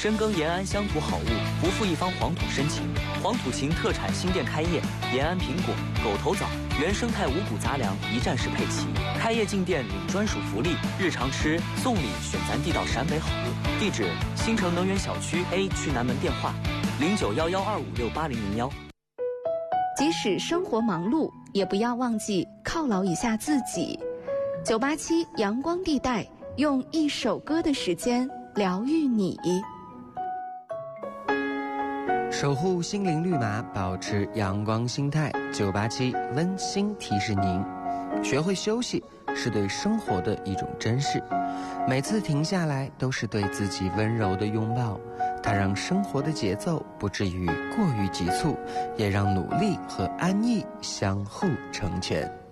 深耕延安乡土好物，不负一方黄土深情。黄土情特产新店开业，延安苹果、狗头枣、原生态五谷杂粮一站式配齐。开业进店领专属福利，日常吃送礼选咱地道陕北好物。地址：新城能源小区 A 区南门，电话0911256800。 即使生活忙碌，也不要忘记犒劳一下自己。987阳光地带，用一首歌的时间疗愈你。 守护心灵绿码，保持阳光心态。987温馨提示您，学会休息是对生活的一种珍视，每次停下来都是对自己温柔的拥抱。它让生活的节奏不至于过于急促，也让努力和安逸相互成全。